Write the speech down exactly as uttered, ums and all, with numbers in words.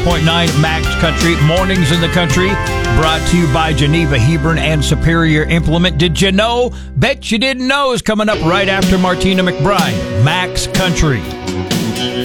point nine Max Country, Mornings in the Country, brought to you by Geneva Hebron and Superior Implement. Did you know? Bet you didn't know is coming up right after Martina McBride. Max Country.